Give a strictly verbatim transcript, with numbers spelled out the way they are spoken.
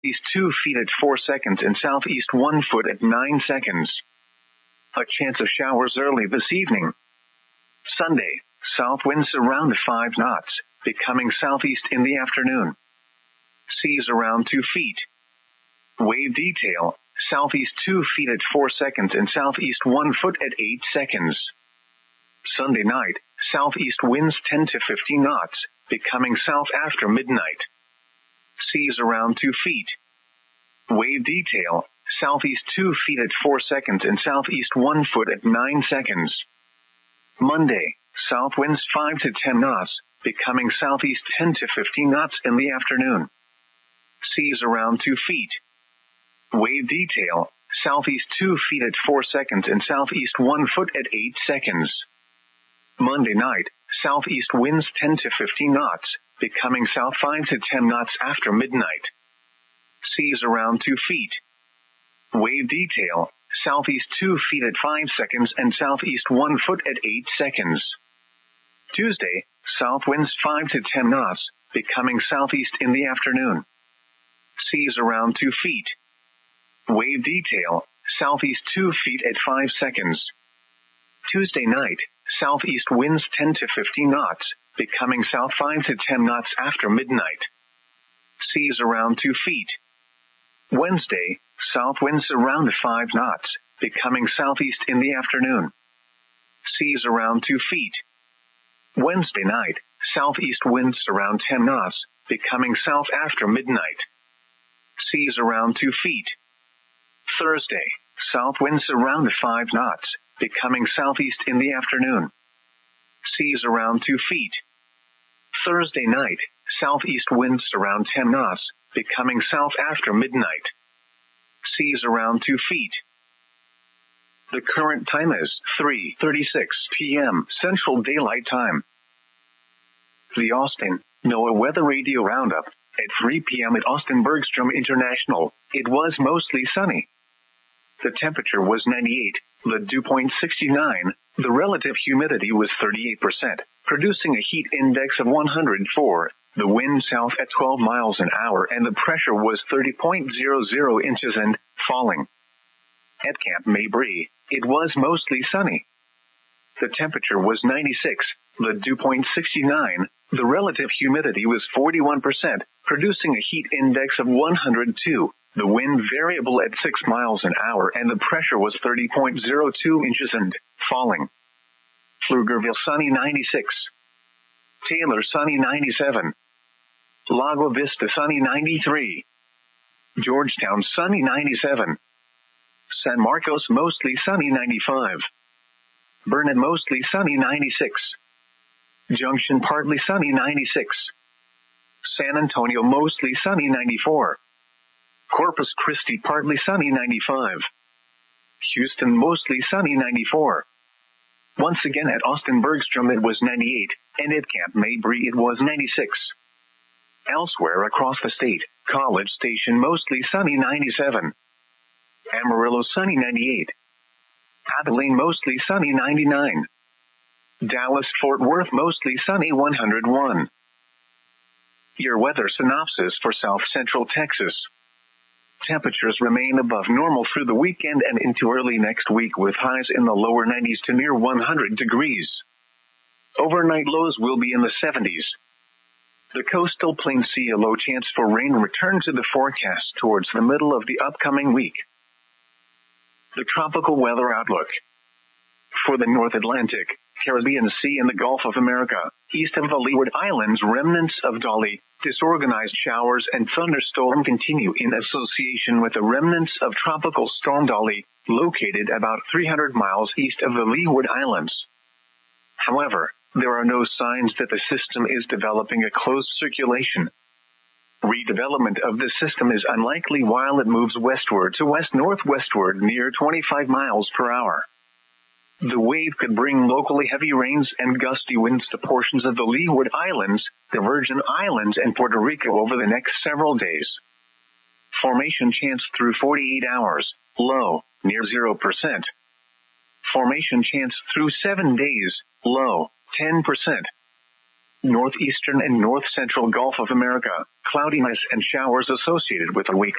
East two feet at four seconds and southeast one foot at nine seconds. A chance of showers early this evening. Sunday, south winds around five knots, becoming southeast in the afternoon. Seas around two feet. Wave detail, southeast two feet at four seconds and southeast one foot at eight seconds. Sunday night, southeast winds ten to fifteen knots, becoming south after midnight. Seas around two feet. Wave detail, southeast two feet at four seconds and southeast one foot at nine seconds. Monday, south winds five to ten knots, becoming southeast ten to fifteen knots in the afternoon. Seas around two feet. Wave detail, southeast two feet at four seconds and southeast one foot at eight seconds. Monday night, southeast winds ten to fifteen knots, becoming south five to ten knots after midnight. Seas around two feet. Wave detail, southeast two feet at five seconds and southeast one foot at eight seconds. Tuesday, south winds five to ten knots, becoming southeast in the afternoon. Seas around two feet. Wave detail, southeast two feet at five seconds. Tuesday night, southeast winds ten to fifteen knots, becoming south five to ten knots after midnight. Seas around two feet. Wednesday, south winds around five knots, becoming southeast in the afternoon. Seas around two feet. Wednesday night, southeast winds around ten knots, becoming south after midnight. Seas around two feet. Thursday, south winds around five knots, becoming southeast in the afternoon. Seas around two feet. Thursday night, southeast winds around ten knots, becoming south after midnight. Seas around two feet. The current time is three thirty-six p.m. Central Daylight Time. The Austin, NOAA Weather Radio Roundup. At three p.m. at Austin Bergstrom International, it was mostly sunny. The temperature was ninety-eight, the dew point sixty-nine, the relative humidity was thirty-eight percent, producing a heat index of one hundred four, the wind south at twelve miles an hour and the pressure was thirty point zero zero inches and falling. At Camp Mabry, it was mostly sunny. The temperature was ninety-six, the dew point sixty-nine, the relative humidity was forty-one percent, producing a heat index of one hundred two, the wind variable at six miles an hour and the pressure was thirty point zero two inches and falling. Pflugerville sunny ninety-six. Taylor sunny ninety-seven. Lago Vista sunny ninety-three. Georgetown sunny ninety-seven. San Marcos mostly sunny ninety-five. Burnet mostly sunny ninety-six. Junction partly sunny ninety-six. San Antonio mostly sunny ninety-four. Corpus Christi partly sunny ninety-five. Houston mostly sunny ninety-four. Once again at Austin Bergstrom it was ninety-eight, and at Camp Mabry it was ninety-six. Elsewhere across the state, College Station mostly sunny ninety-seven. Amarillo sunny ninety-eight. Abilene mostly sunny ninety-nine. Dallas-Fort Worth mostly sunny one hundred one. Your weather synopsis for South Central Texas. Temperatures remain above normal through the weekend and into early next week with highs in the lower nineties to near one hundred degrees. Overnight lows will be in the seventies. The coastal plains see a low chance for rain return to the forecast towards the middle of the upcoming week. The tropical weather outlook. For the North Atlantic, Caribbean Sea and the Gulf of America, east of the Leeward Islands, remnants of Dolly, disorganized showers and thunderstorm continue in association with the remnants of Tropical Storm Dolly, located about three hundred miles east of the Leeward Islands. However, there are no signs that the system is developing a closed circulation. Redevelopment of the system is unlikely while it moves westward to west-northwestward near twenty-five miles per hour. The wave could bring locally heavy rains and gusty winds to portions of the Leeward Islands, the Virgin Islands, and Puerto Rico over the next several days. Formation chance through forty-eight hours, low, near zero percent. Formation chance through seven days, low, ten percent. Northeastern and north-central Gulf of America, cloudiness and showers associated with a weak